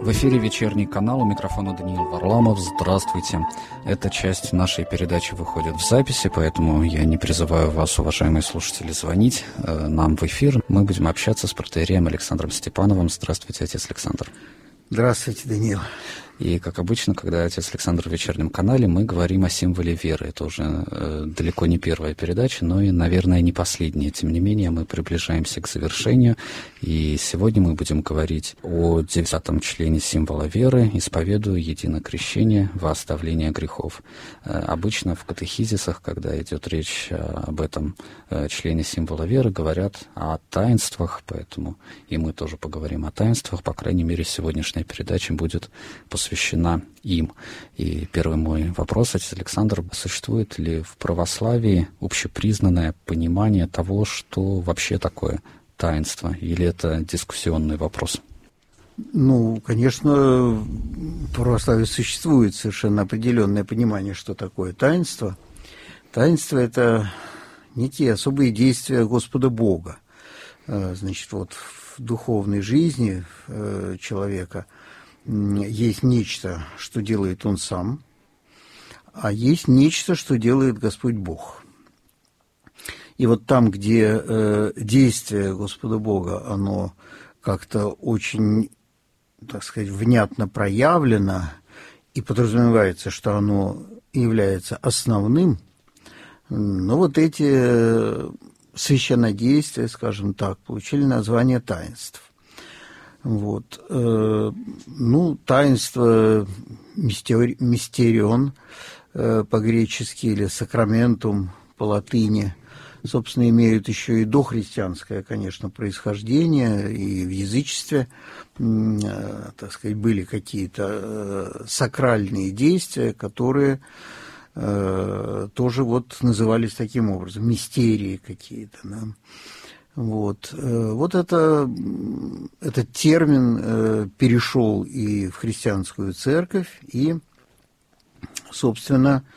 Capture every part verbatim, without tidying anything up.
В эфире вечерний канал, у микрофона Даниил Варламов. Здравствуйте. Эта часть нашей передачи выходит в записи, поэтому я не призываю вас, уважаемые слушатели, звонить э, нам в эфир. Мы будем общаться с протоиереем Александром Степановым. Здравствуйте, отец Александр. Здравствуйте, Даниил. И, как обычно, когда отец Александр в вечернем канале, мы говорим о символе веры. Это уже э, далеко не первая передача, но и, наверное, не последняя. Тем не менее, мы приближаемся к завершению. И сегодня мы будем говорить о девятом члене символа веры, исповедую единое крещение во оставление грехов. Э, обычно в катехизисах, когда идет речь об этом э, члене символа веры, говорят о таинствах, поэтому и мы тоже поговорим о таинствах. По крайней мере, сегодняшняя передача будет посвящена посвящена им. И первый мой вопрос, отец Александр: существует ли в православии общепризнанное понимание того, что вообще такое таинство, или это дискуссионный вопрос? Ну, конечно, в православии существует совершенно определенное понимание, что такое таинство. Таинство – это некие особые действия Господа Бога. Значит, вот в духовной жизни человека есть нечто, что делает он сам, а есть нечто, что делает Господь Бог. И вот там, где э, действие Господа Бога, оно как-то очень, так сказать, внятно проявлено, и подразумевается, что оно является основным, но вот эти священнодействия, скажем так, получили название таинств. Вот. Ну, таинство мистери, мистерион по-гречески или сакраментум по-латыни, собственно, имеют еще и дохристианское, конечно, происхождение, и в язычестве, так сказать, были какие-то сакральные действия, которые тоже вот назывались таким образом, мистерии какие-то, да. Вот, вот это, этот термин перешел и в христианскую церковь, и, собственно,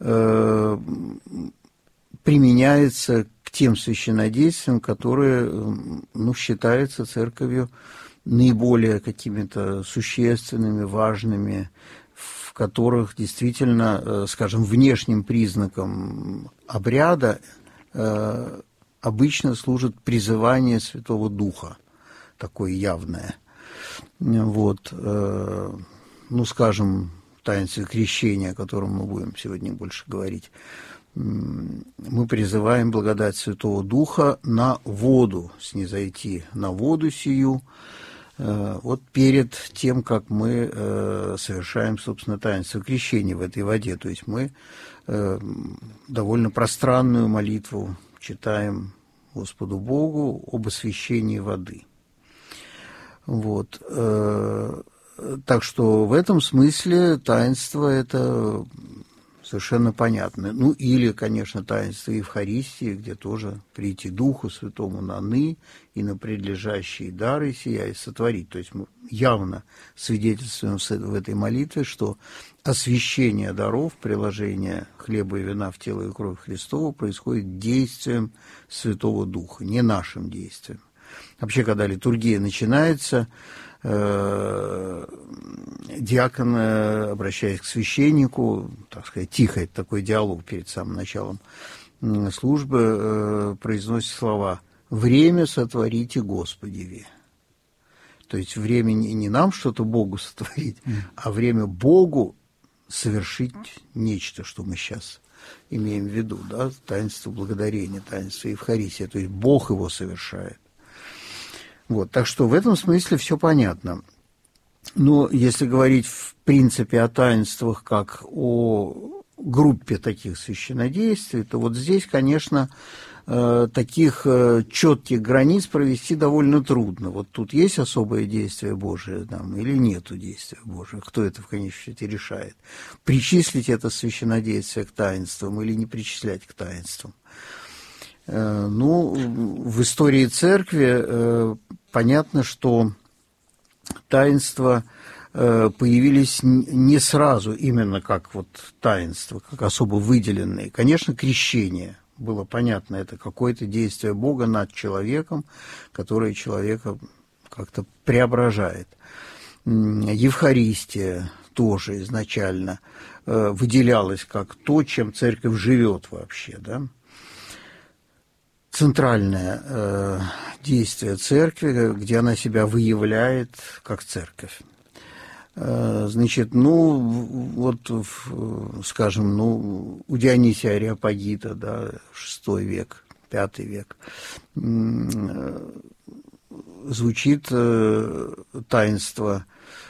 применяется к тем священнодействиям, которые, ну, считаются церковью наиболее какими-то существенными, важными, в которых действительно, скажем, внешним признаком обряда обычно служит призывание Святого Духа, такое явное. Вот, ну, скажем, таинство крещения, о котором мы будем сегодня больше говорить, мы призываем благодать Святого Духа на воду, снизойти на воду сию, вот перед тем, как мы совершаем, собственно, таинство крещения в этой воде. То есть мы довольно пространную молитву читаем Господу Богу об освящении воды. Вот. Так что в этом смысле таинство это совершенно понятно. Ну, или, конечно, таинство Евхаристии, где тоже прийти Духу Святому на ны и на предлежащие дары сия и сотворить. То есть мы явно свидетельствуем в этой молитве, что освящение даров, приложение хлеба и вина в тело и кровь Христова происходит действием Святого Духа, не нашим действием. Вообще, когда литургия начинается, диакон, обращаясь к священнику, так сказать, тихо, это такой диалог перед самым началом службы, произносит слова «Время сотворите Господеви». То есть время не нам что-то Богу сотворить, а время Богу совершить нечто, что мы сейчас имеем в виду, да, таинство благодарения, таинство Евхаристии, то есть Бог его совершает. Вот, так что в этом смысле все понятно. Но если говорить в принципе о таинствах как о группе таких священнодействий, то вот здесь, конечно, таких четких границ провести довольно трудно. Вот тут есть особое действие Божие там, или нету действия Божия? Кто это в конечном счете решает? Причислить это священнодействие к таинствам или не причислять к таинствам? Ну, в истории церкви понятно, что таинства появились не сразу именно как вот таинства, как особо выделенные. Конечно, крещение было понятно, это какое-то действие Бога над человеком, которое человека как-то преображает. Евхаристия тоже изначально выделялась как то, чем церковь живет вообще, да. Центральное э, действие церкви, где она себя выявляет как церковь. Э, значит, ну, вот, скажем, ну, у Дионисия Ареопагита, да, шестой век, пятый век, э, звучит э, таинство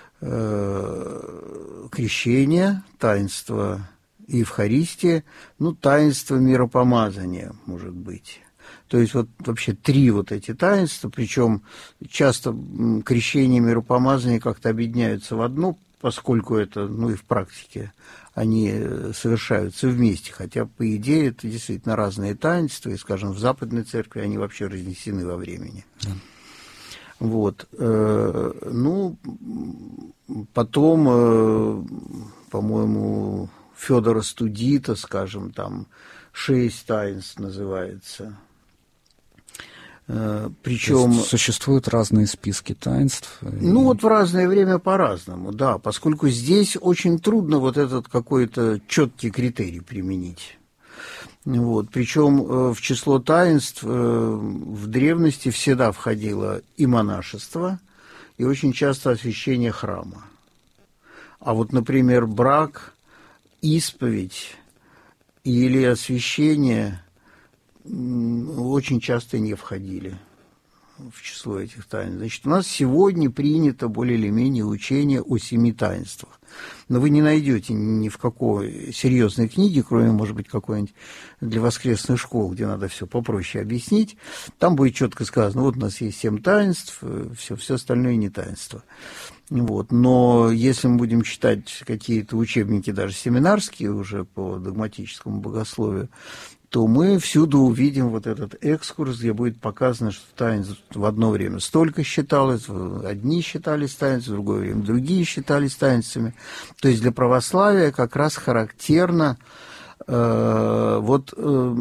э, крещения, таинство Евхаристии, ну, таинство миропомазания, может быть. То есть вот вообще три вот эти таинства, причем часто крещение и миропомазание как-то объединяются в одно, поскольку это, ну и в практике, они совершаются вместе, хотя, по идее, это действительно разные таинства, и, скажем, в Западной Церкви они вообще разнесены во времени. Да. Вот. Ну, потом, по-моему, Федора Студита, скажем, там шесть таинств называется. Причем существуют разные списки таинств. Ну, и... вот в разное время по-разному, да, поскольку здесь очень трудно вот этот какой-то четкий критерий применить. Вот. Причем в число таинств в древности всегда входило и монашество, и очень часто освящение храма. А вот, например, брак, исповедь или освящение очень часто не входили в число этих таинств. Значит, у нас сегодня принято более или менее учение о семи таинствах. Но вы не найдете ни в какой серьезной книге, кроме, может быть, какой-нибудь для воскресных школ, где надо все попроще объяснить. Там будет четко сказано, вот у нас есть семь таинств, все, все остальное не таинство. Вот. Но если мы будем читать какие-то учебники, даже семинарские, уже по догматическому богословию, то мы всюду увидим вот этот экскурс, где будет показано, что таинств в одно время столько считалось, одни считались таинствами, в другое время другие считались таинствами. То есть для православия как раз характерно э, вот э,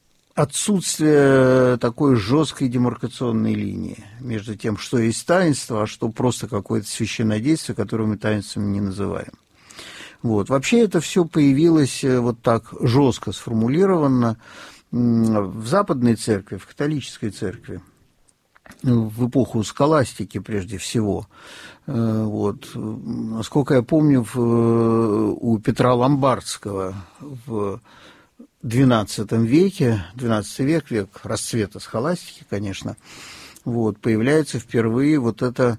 отсутствие такой жесткой демаркационной линии между тем, что есть таинство, а что просто какое-то священное действие, которое мы таинством не называем. Вот. Вообще это все появилось вот так жестко сформулировано в Западной Церкви, в католической церкви, в эпоху схоластики прежде всего. Вот. Насколько я помню, в, у Петра Ломбардского в двенадцатом веке, двенадцатый век, век расцвета схоластики, конечно, вот, появляется впервые вот это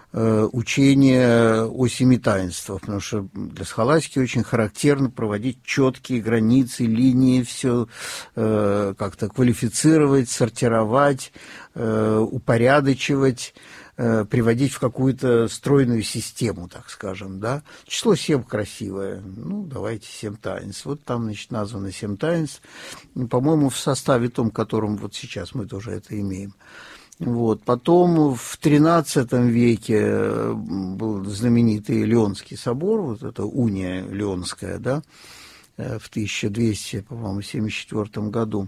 учение о семи таинствах, потому что для схоластики очень характерно проводить четкие границы, линии, все э, как-то квалифицировать, сортировать, э, упорядочивать, э, приводить в какую-то стройную систему, так скажем, да. Число семь красивое, ну, давайте семь таинств. Вот там, значит, названо семь таинств, по-моему, в составе том, котором вот сейчас мы тоже это имеем. Вот. Потом в тринадцатом веке был знаменитый Леонский собор, вот эта уния Леонская, да, в тысяча двести, по-моему, семьдесят четвёртом году,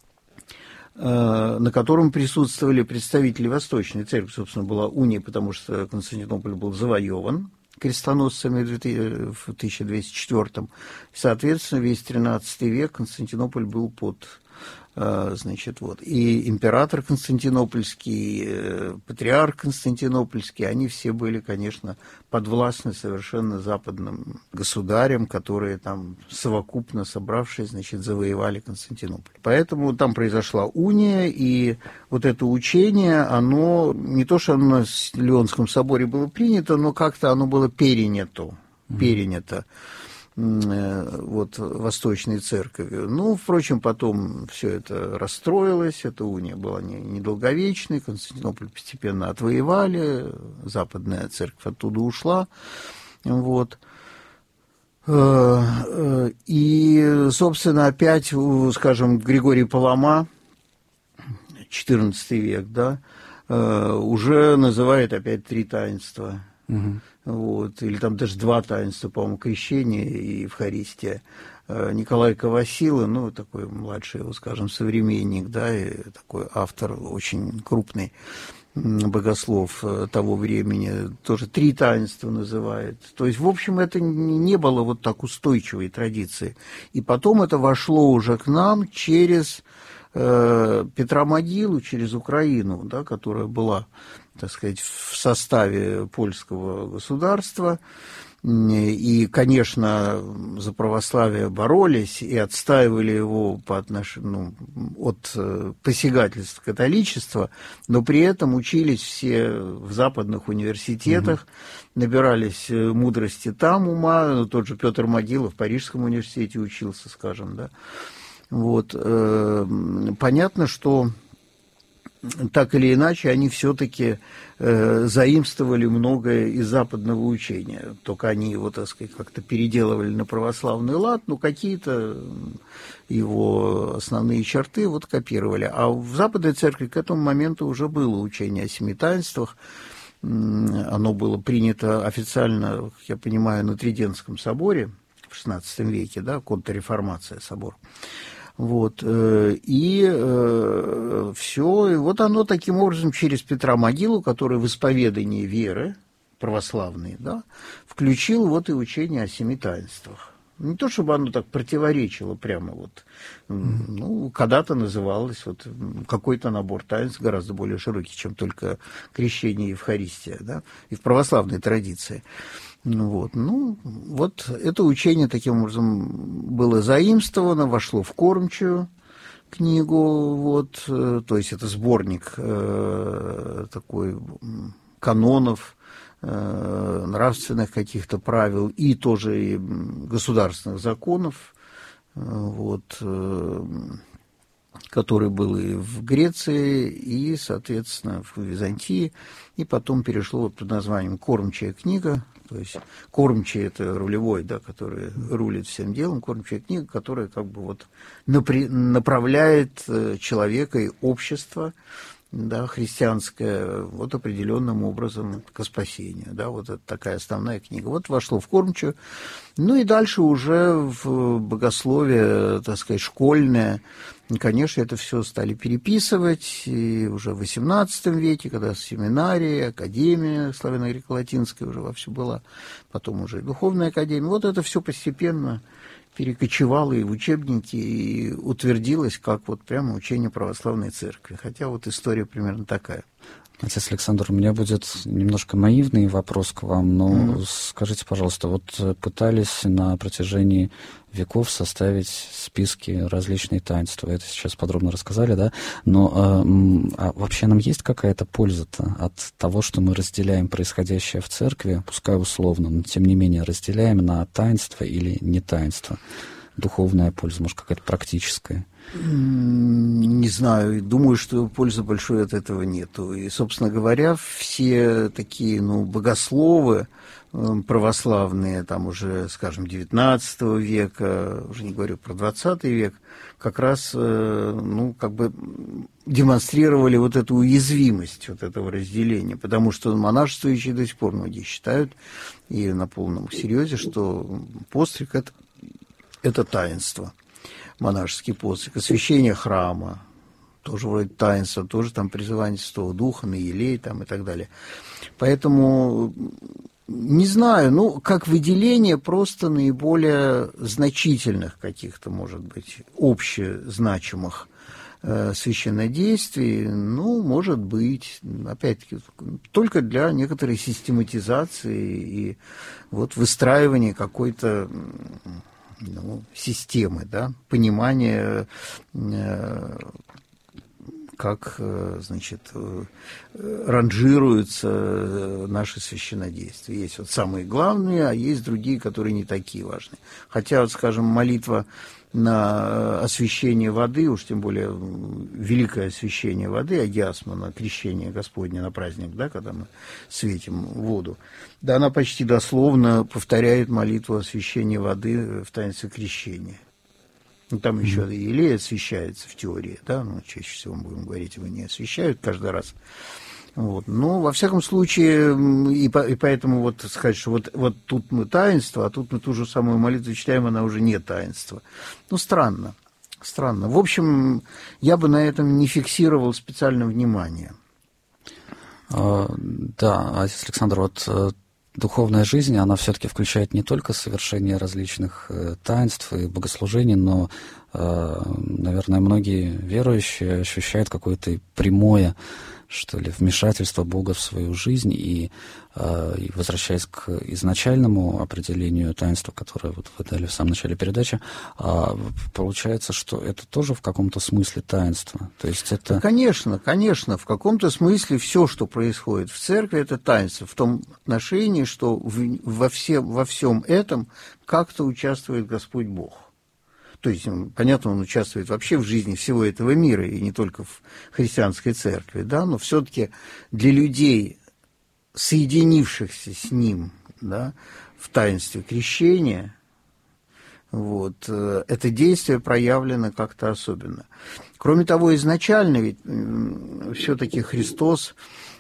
на котором присутствовали представители Восточной Церкви. Собственно, была уния, потому что Константинополь был завоеван крестоносцами в тысяча двести четвёртом. Соответственно, весь тринадцатый век Константинополь был под... Значит, вот, и император Константинопольский, патриарх Константинопольский, они все были, конечно, подвластны совершенно западным государям, которые там совокупно собравшись, значит, завоевали Константинополь. Поэтому там произошла уния, и вот это учение, оно, не то, что оно в Леонском соборе было принято, но как-то оно было перенято, перенято. Вот, Восточной Церковью. Ну, впрочем, потом все это расстроилось, эта уния была недолговечной, Константинополь постепенно отвоевали, Западная Церковь оттуда ушла, вот. И, собственно, опять, скажем, Григорий Палама, четырнадцатый век, да, уже называет опять три таинства. Угу. Вот, или там даже два таинства, по-моему, крещение и Евхаристия. Николай Ковасила, ну, такой младший его, скажем, современник, да, и такой автор очень крупный. богослов того времени, тоже три таинства называет. То есть, в общем, это не было вот так устойчивой традиции. И потом это вошло уже к нам через э, Петромогилу, через Украину, да, которая была, так сказать, в составе польского государства. И, конечно, за православие боролись и отстаивали его по отношению, ну, от посягательств католичества, но при этом учились все в западных университетах, угу. набирались мудрости там, ума. Ну, тот же Петр Могила в Парижском университете учился, скажем, да. Вот. Понятно, что так или иначе, они все-таки э, заимствовали многое из западного учения. Только они его, так сказать, как-то переделывали на православный лад, но какие-то его основные черты вот копировали. А в Западной Церкви к этому моменту уже было учение о семи таинствах. Оно было принято официально, как я понимаю, на Тридентском соборе в шестнадцатом веке, да, контрреформация собор. Вот, и э, все, и вот оно таким образом через Петромогилу, который в исповедании веры православной, да, включил вот и учение о семи таинствах. Не то, чтобы оно так противоречило прямо вот, ну, когда-то называлось вот какой-то набор таинств гораздо более широкий, чем только крещение и Евхаристия, да, и в православной традиции. Вот, ну, вот это учение таким образом было заимствовано, вошло в кормчую книгу, вот, то есть это сборник э, такой канонов, э, нравственных каких-то правил и тоже и государственных законов, э, вот, э, который был и в Греции, и, соответственно, в Византии, и потом перешло под названием «Кормчая книга». То есть кормчий – это рулевой, да, который рулит всем делом, кормчая книга, которая как бы вот напри- направляет человека и общество, да, христианское, вот определенным образом к спасению. Да, вот это такая основная книга. Вот вошло в кормчую. Ну и дальше уже в богословие, так сказать, школьное. И, конечно, это все стали переписывать. И уже в восемнадцатом веке, когда семинария, академия славяно-греко-латинская уже вовсю была, потом уже и духовная академия. Вот это все постепенно перекочевало и в учебники, и утвердилось как вот прямо учение православной церкви. Хотя вот история примерно такая. Отец Александр, у меня будет немножко наивный вопрос к вам, но mm-hmm. скажите, пожалуйста, вот пытались на протяжении веков составить списки различные таинства, это сейчас подробно рассказали, да, но а, а вообще нам есть какая-то польза-то от того, что мы разделяем происходящее в церкви, пускай условно, но тем не менее разделяем на таинство или не таинство? Духовная польза, может, какая-то практическая? Не знаю, думаю, что пользы большой от этого нету. И, собственно говоря, все такие, ну, богословы православные, там уже, скажем, девятнадцатого века, уже не говорю про двадцатый век, как раз, ну, как бы демонстрировали вот эту уязвимость вот этого разделения, потому что монашествующие до сих пор многие считают, и на полном серьезе, что постриг это, это таинство. Монашеский постриг, освящение храма, тоже вроде таинства, тоже там призывание Святого Духа, на елей там и так далее. Поэтому, не знаю, ну, как выделение просто наиболее значительных каких-то, может быть, общезначимых э, священнодействий, ну, может быть, опять-таки, только для некоторой систематизации и вот выстраивания какой-то, ну, системы, да, понимания, э, как, э, значит, э, ранжируются наши священнодействия. Есть вот самые главные, а есть другие, которые не такие важные. Хотя, вот, скажем, молитва на освящение воды, уж тем более великое освящение воды, агиасма, на крещение Господне, на праздник, да, когда мы светим воду, да, она почти дословно повторяет молитву освящения воды в таинстве крещения. Ну, там mm-hmm. еще и елей освящается в теории, да, но чаще всего мы будем говорить, его не освящают каждый раз. Вот. Но, во всяком случае, и, по, и поэтому вот сказать, что вот, вот тут мы таинство, а тут мы ту же самую молитву читаем, она уже не таинство. Ну, странно, странно. В общем, я бы на этом не фиксировал специально внимание. Да, отец Александр, вот духовная жизнь, она все-таки включает не только совершение различных таинств и богослужений, но, наверное, многие верующие ощущают какое-то прямое, что ли, вмешательство Бога в свою жизнь, и, и возвращаясь к изначальному определению таинства, которое вот вы дали в самом начале передачи, получается, что это тоже в каком-то смысле таинство. То есть это... Конечно, конечно, в каком-то смысле все, что происходит в церкви, это таинство, в том отношении, что в, во, все, во всем этом как-то участвует Господь Бог. То есть, понятно, он участвует вообще в жизни всего этого мира, и не только в христианской церкви, да, но все-таки для людей, соединившихся с ним, да, в таинстве крещения, вот, это действие проявлено как-то особенно. Кроме того, изначально ведь все-таки Христос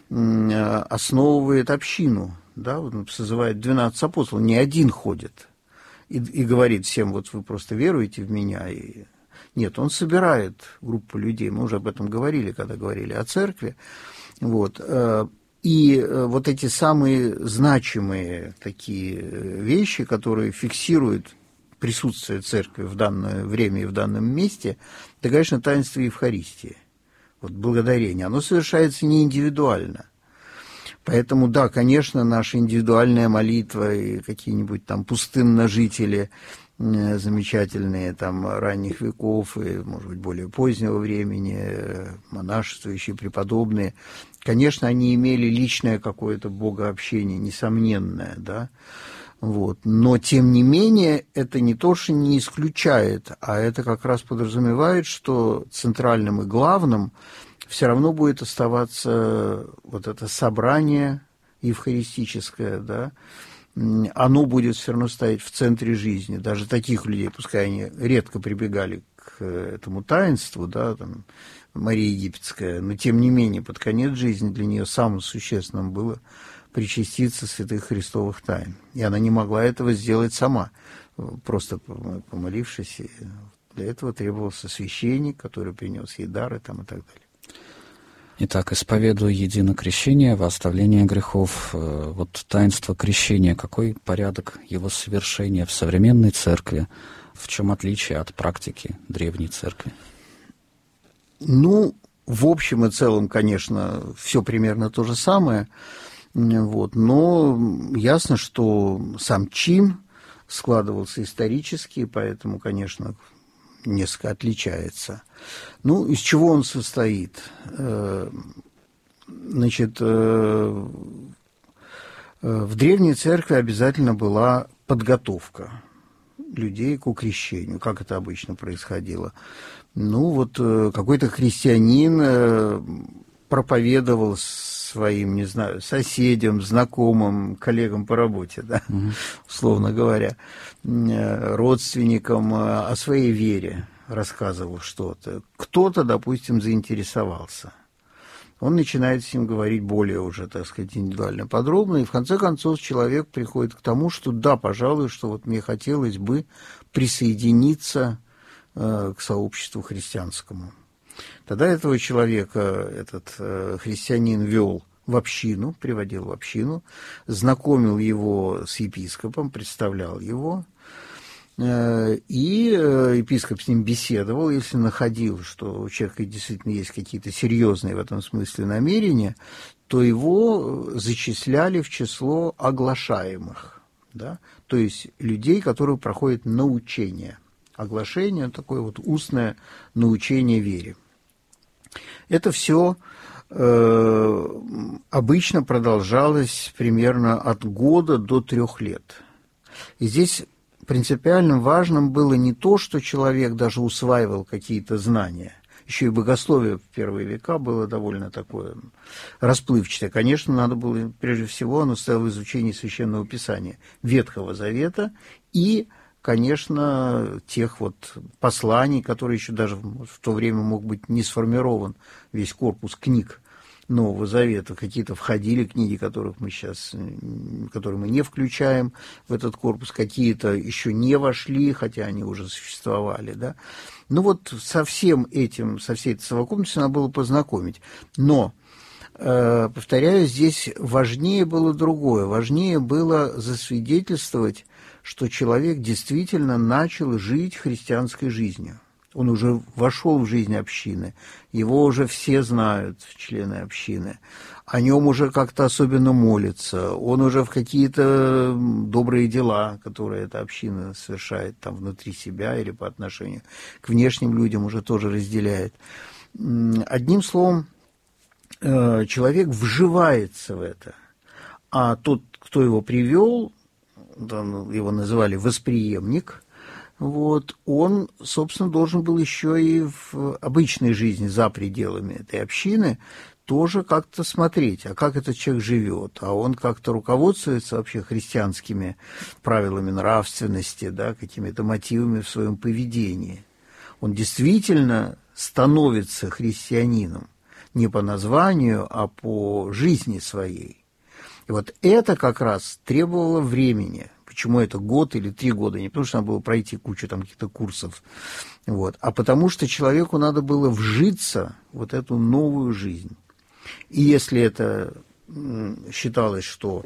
основывает общину, да, он созывает двенадцать апостолов, не один ходит. И, и говорит всем, вот вы просто веруете в меня. И... Нет, он собирает группу людей, мы уже об этом говорили, когда говорили о церкви. Вот. И вот эти самые значимые такие вещи, которые фиксируют присутствие церкви в данное время и в данном месте, это, конечно, таинство Евхаристии. Вот благодарение. Оно совершается не индивидуально. Поэтому, да, конечно, наша индивидуальная молитва и какие-нибудь там пустынножители замечательные там ранних веков и, может быть, более позднего времени, монашествующие преподобные, конечно, они имели личное какое-то богообщение, несомненное, да, вот. Но, тем не менее, это не то, что не исключает, а это как раз подразумевает, что центральным и главным все равно будет оставаться вот это собрание евхаристическое, да, оно будет все равно стоять в центре жизни. Даже таких людей, пускай они редко прибегали к этому таинству, да, там, Мария Египетская, но тем не менее под конец жизни для нее самым существенным было причаститься святых христовых тайн. И она не могла этого сделать сама, просто помолившись. Для этого требовался священник, который принес ей дары там, и так далее. Итак, исповедуя едино крещение во оставление грехов. Вот таинство крещения, какой порядок его совершения в современной церкви? В чем отличие от практики древней церкви? Ну, в общем и целом, конечно, все примерно то же самое. Вот, но ясно, что сам чин складывался исторически, поэтому, конечно, несколько отличается. Ну, из чего он состоит? Значит, в древней церкви обязательно была подготовка людей к крещению. Как это обычно происходило? Ну, вот какой-то христианин проповедовал своим, не знаю, соседям, знакомым, коллегам по работе, да, угу. условно говоря, родственникам о своей вере рассказывал что-то. Кто-то, допустим, заинтересовался. Он начинает с ним говорить более уже, так сказать, индивидуально, подробно, и в конце концов человек приходит к тому, что да, пожалуй, что вот мне хотелось бы присоединиться э, к сообществу христианскому. Тогда этого человека, этот э, христианин, вел в общину, приводил в общину, знакомил его с епископом, представлял его, э, и э, епископ с ним беседовал, если находил, что у человека действительно есть какие-то серьезные в этом смысле намерения, то его зачисляли в число оглашаемых, да? То есть людей, которые проходят научение. Оглашение – такое вот устное научение вере. Это все э, обычно продолжалось примерно от года до трех лет. И здесь принципиально важным было не то, что человек даже усваивал какие-то знания. Еще и богословие в первые века было довольно такое расплывчатое. Конечно, надо было, прежде всего, оно стояло в изучении Священного Писания, Ветхого Завета и, конечно, тех вот посланий, которые еще даже в то время мог быть не сформирован весь корпус книг Нового Завета. Какие-то входили книги, которых мы сейчас, которые мы не включаем в этот корпус, какие-то еще не вошли, хотя они уже существовали, да. Ну вот со всем этим, со всей этой совокупностью надо было познакомить. Но повторяю, здесь важнее было другое. Важнее было засвидетельствовать, что человек действительно начал жить христианской жизнью. Он уже вошел в жизнь общины, его уже все знают, члены общины, о нем уже как-то особенно молятся, он уже в какие-то добрые дела, которые эта община совершает там внутри себя или по отношению к внешним людям, уже тоже разделяет. Одним словом, человек вживается в это, а тот, кто его привел, его называли восприемник, вот, он, собственно, должен был еще и в обычной жизни за пределами этой общины тоже как-то смотреть, а как этот человек живет, а он как-то руководствуется вообще христианскими правилами нравственности, да, какими-то мотивами в своем поведении. Он действительно становится христианином не по названию, а по жизни своей. И вот это как раз требовало времени. Почему это год или три года? Не потому что надо было пройти кучу там каких-то курсов, вот, а потому что человеку надо было вжиться в вот эту новую жизнь. И если это считалось, что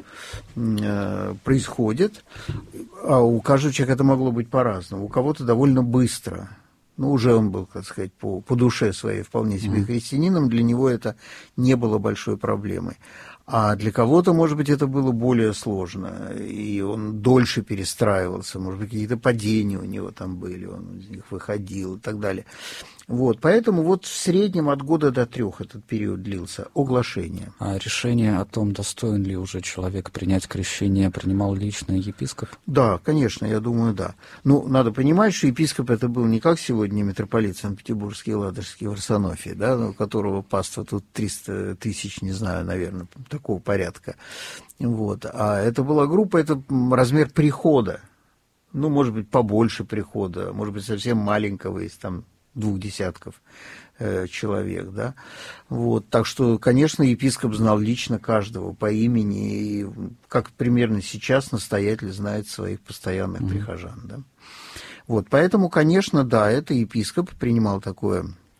э, происходит, а у каждого человека это могло быть по-разному, у кого-то довольно быстро. Ну, уже он был, так сказать, по, по душе своей вполне себе христианином, для него это не было большой проблемой. А для кого-то, может быть, это было более сложно, и он дольше перестраивался, может быть, какие-то падения у него там были, он из них выходил и так далее. Вот, поэтому вот в среднем от года до трех этот период длился, оглашение. А решение о том, достоин ли уже человек принять крещение, принимал лично епископ? Да, конечно, я думаю, да. Ну, надо понимать, что епископ это был не как сегодня митрополит Санкт-Петербургский и Ладожский в Арсенофе, да, у которого паства тут триста тысяч, не знаю, наверное, такого порядка. Вот. А это была группа, это размер прихода. Ну, может быть, побольше прихода, может быть, совсем маленького, из там двух десятков э, человек, да. Вот. Так что, конечно, епископ знал лично каждого по имени, и как примерно сейчас настоятель знает своих постоянных mm-hmm. прихожан, да. Вот. Поэтому, конечно, да, это епископ принимал такое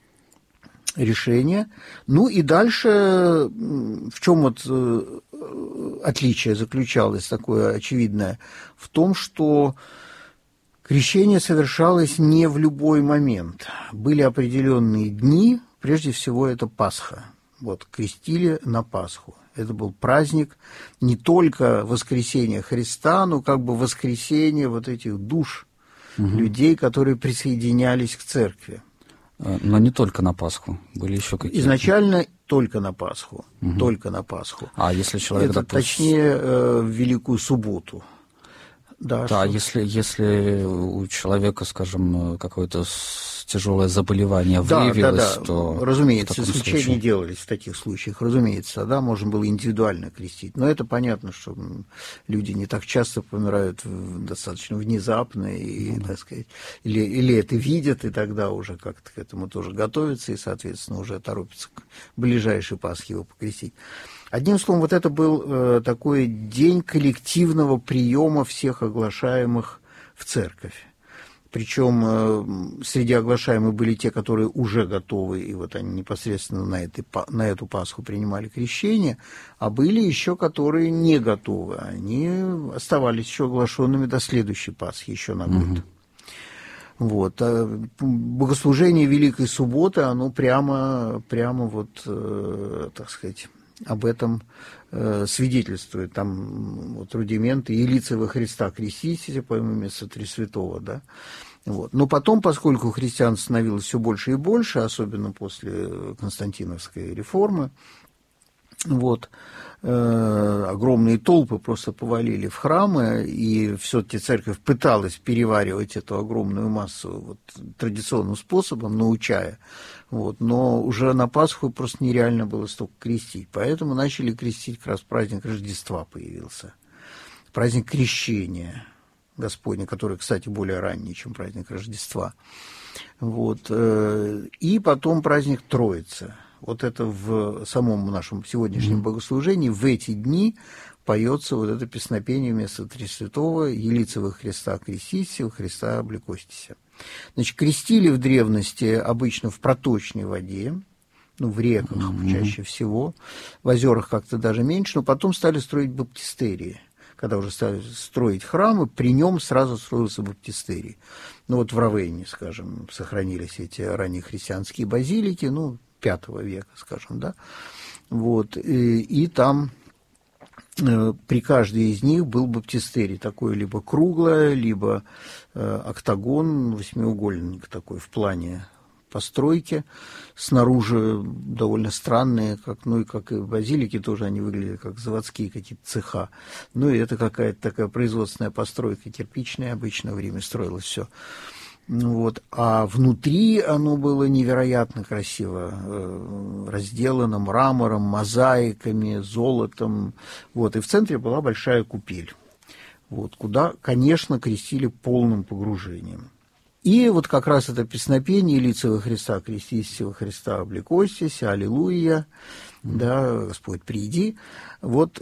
решение. Ну и дальше в чем вот отличие заключалось такое очевидное? В том, что крещение совершалось не в любой момент. Были определенные дни, прежде всего это Пасха. Вот, крестили на Пасху. Это был праздник не только воскресения Христа, но как бы воскресения вот этих душ угу. людей, которые присоединялись к церкви. Но не только на Пасху, были еще какие-то? Изначально только на Пасху, угу. только на Пасху. А если человек, это, допустим... точнее, в Великую Субботу. Да, да если, если у человека, скажем, какое-то тяжелое заболевание выявилось, да, да, да. то... Разумеется, исключения случае... делались в таких случаях, разумеется, да, можно было индивидуально крестить. Но это понятно, что люди не так часто помирают достаточно внезапно, и, ну, да. так сказать, или, или это видят, и тогда уже как-то к этому тоже готовятся, и, соответственно, уже торопятся к ближайшей Пасхе его покрестить. Одним словом, вот это был э, такой день коллективного приема всех оглашаемых в церковь. Причем э, среди оглашаемых были те, которые уже готовы, и вот они непосредственно на, этой, на эту Пасху принимали крещение, а были еще, которые не готовы. Они оставались еще оглашенными до следующей Пасхи, еще на год. Mm-hmm. Вот. А богослужение Великой Субботы, оно прямо, прямо вот, э, так сказать... об этом э, свидетельствует. Там вот рудименты «И лица во Христа крестите, по имени Сотресвятого», да. Вот. Но потом, поскольку христиан становилось все больше и больше, особенно после Константиновской реформы, вот, э, огромные толпы просто повалили в храмы, и все-таки церковь пыталась переваривать эту огромную массу вот, традиционным способом, научая. Вот, но уже на Пасху просто нереально было столько крестить. Поэтому начали крестить, как раз праздник Рождества появился. Праздник Крещения Господня, который, кстати, более ранний, чем праздник Рождества. Вот, и потом праздник Троицы. Вот это в самом нашем сегодняшнем богослужении в эти дни поется вот это песнопение вместо Тресвятого «Елица во Христа крестися, во Христа облекостися». Значит, крестили в древности обычно в проточной воде, ну, в реках mm-hmm. чаще всего, в озерах как-то даже меньше, но потом стали строить баптистерии. Когда уже стали строить храмы, при нем сразу строился баптистерий. Ну, вот в Равенне, скажем, сохранились эти раннехристианские базилики, ну, пятого века, скажем, да, вот, и, и там э, при каждой из них был баптистерий, такой либо круглое, либо э, октагон, восьмиугольник такой в плане постройки, снаружи довольно странные, как, ну и как и базилики тоже они выглядели как заводские какие-то цеха. Ну и это какая-то такая производственная постройка, кирпичная обычно в Риме строилось все. Вот. А внутри оно было невероятно красиво, разделано мрамором, мозаиками, золотом. Вот. И в центре была большая купель, вот, куда, конечно, крестили полным погружением. И вот как раз это песнопение «Лица во Христа, крестись во Христа, облекостись, аллилуйя, mm-hmm. да, Господь, приди», вот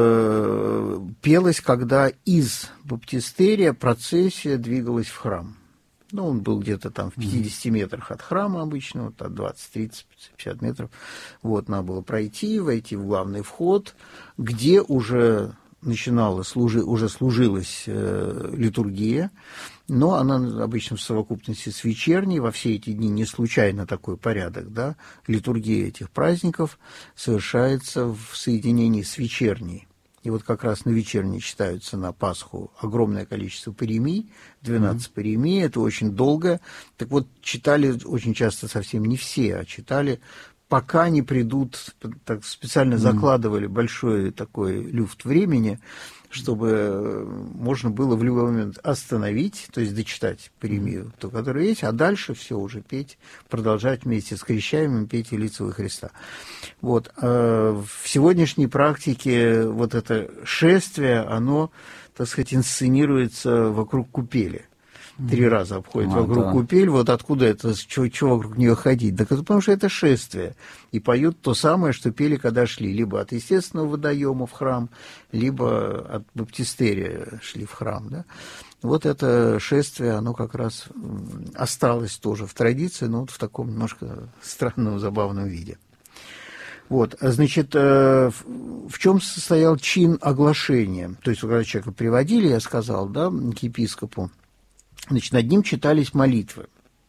э, пелось, когда из баптистерия процессия двигалась в храм. Ну, он был где-то там в пятидесяти метрах от храма обычно, вот от двадцати, тридцати, пятидесяти метров. Вот, надо было пройти, войти в главный вход, где уже начинала, служи, уже служилась э, литургия, но она обычно в совокупности с вечерней, во все эти дни не случайно такой порядок, да, литургия этих праздников совершается в соединении с вечерней. И вот как раз на вечерней читаются на Пасху огромное количество паремий, двенадцать mm-hmm. паремий, это очень долго. Так вот, читали очень часто совсем не все, а читали, пока не придут, так специально mm-hmm. закладывали большой такой люфт времени, чтобы можно было в любой момент остановить, то есть дочитать паремию, mm-hmm. ту, которая есть, а дальше все уже петь, продолжать вместе с крещаемым петь «Лица во Христа». Вот. В сегодняшней практике вот это шествие, оно, так сказать, инсценируется вокруг купели. Три раза обходит а, вокруг да. купель, вот откуда это, что вокруг нее ходить? Да потому что это шествие. И поют то самое, что пели, когда шли. Либо от естественного водоема в храм, либо от баптистерия шли в храм. Да? Вот это шествие, оно как раз осталось тоже в традиции, но вот в таком немножко странном, забавном виде. Вот, значит, в чем состоял чин оглашения? То есть, когда человека приводили, я сказал, да, к епископу, значит, над ним читались молитвы,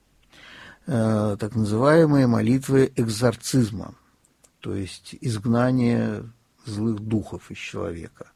э, так называемые молитвы экзорцизма, то есть изгнание злых духов из человека.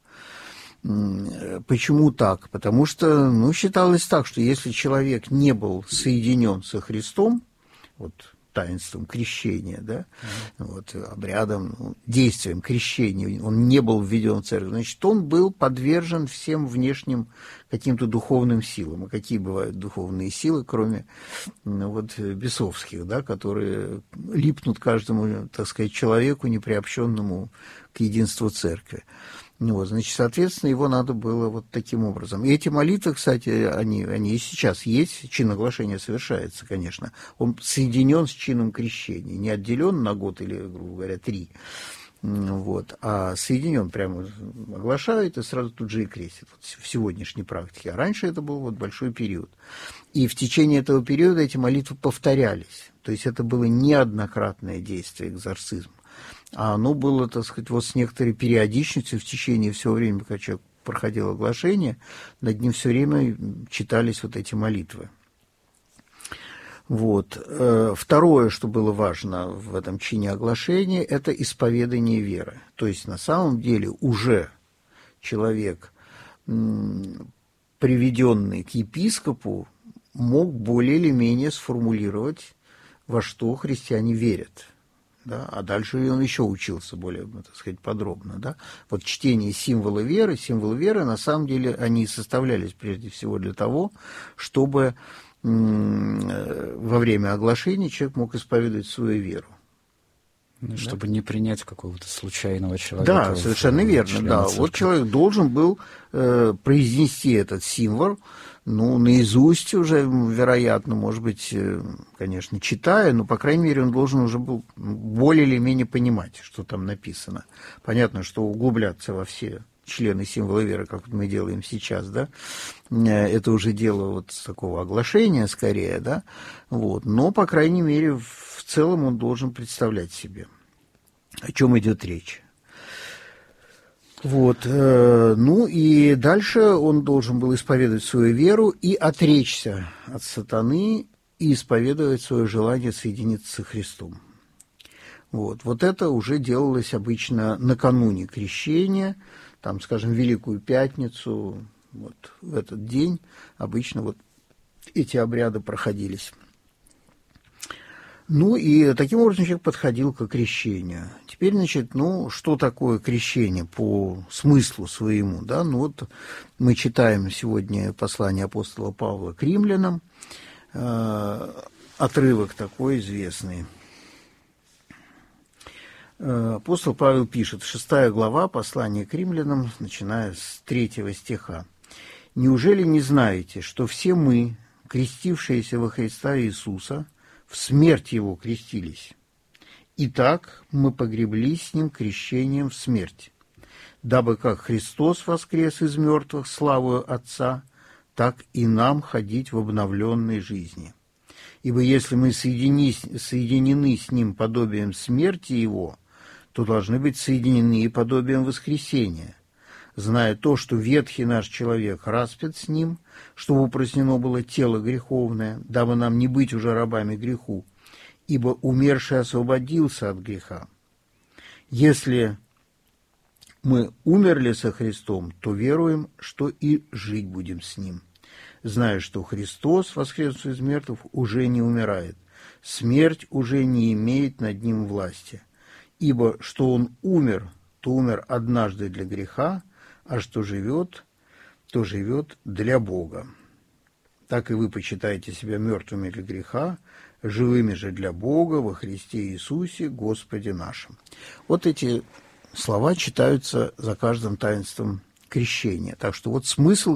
Почему так? Потому что, ну, считалось так, что если человек не был соединен со Христом, вот, таинством крещения, да, mm-hmm. вот, обрядом, ну, действием крещения, он не был введен в церковь, значит, он был подвержен всем внешним каким-то духовным силам. А какие бывают духовные силы, кроме, ну, вот, бесовских, да, которые липнут каждому, так сказать, человеку, неприобщенному к единству церкви. Вот, значит, соответственно, его надо было вот таким образом. И эти молитвы, кстати, они, они и сейчас есть, чин оглашения совершается, конечно. Он соединен с чином крещения, не отделен на год или, грубо говоря, три, вот, а соединен, прямо оглашают и сразу тут же и крестят, вот, в сегодняшней практике. А раньше это был вот большой период. И в течение этого периода эти молитвы повторялись. То есть это было неоднократное действие, экзорцизм. А оно было, так сказать, вот с некоторой периодичностью в течение всего времени, когда человек проходил оглашение, над ним все время читались вот эти молитвы. Вот. Второе, что было важно в этом чине оглашения, это исповедание веры. То есть на самом деле уже человек, приведенный к епископу, мог более или менее сформулировать, во что христиане верят. Да, а дальше он еще учился более, так сказать, подробно. Да? Вот чтение символа веры, символы веры, на самом деле, они составлялись прежде всего для того, чтобы во время оглашения человек мог исповедовать свою веру. Ну, чтобы да? не принять какого-то случайного человека. Да, совершенно верно. Да. Вот человек должен был э, произнести этот символ, ну, наизусть уже, вероятно, может быть, э, конечно, читая, но, по крайней мере, он должен уже был более или менее понимать, что там написано. Понятно, что углубляться во все члены символа веры, как мы делаем сейчас, да, это уже дело вот такого оглашения скорее, да, вот, но, по крайней мере, в целом он должен представлять себе, о чем идет речь. Вот, э, ну и дальше он должен был исповедовать свою веру и отречься от сатаны и исповедовать свое желание соединиться со Христом. Вот, вот это уже делалось обычно накануне крещения, там, скажем, Великую Пятницу, вот в этот день обычно вот эти обряды проходились. Ну и таким образом человек подходил к крещению. Теперь, значит, ну, что такое крещение по смыслу своему, да? Ну вот мы читаем сегодня послание апостола Павла к римлянам, э, отрывок такой известный. Апостол Павел пишет, шестая глава послания к римлянам, начиная с третьего стиха. «Неужели не знаете, что все мы, крестившиеся во Христа Иисуса, в смерть Его крестились? Итак, мы погреблись с Ним крещением в смерть, дабы как Христос воскрес из мертвых славою Отца, так и нам ходить в обновленной жизни. Ибо если мы соединены с Ним подобием смерти Его, то должны быть соединены и подобием воскресения, зная то, что ветхий наш человек распят с Ним, чтобы упразднено было тело греховное, дабы нам не быть уже рабами греху, ибо умерший освободился от греха. Если мы умерли со Христом, то веруем, что и жить будем с Ним, зная, что Христос, воскресший из мертвых, уже не умирает, смерть уже не имеет над Ним власти, ибо что Он умер, то умер однажды для греха, а что живет, то живет для Бога. Так и вы почитаете себя мертвыми для греха, живыми же для Бога во Христе Иисусе, Господе нашим». Вот эти слова читаются за каждым таинством крещения. Так что вот смысл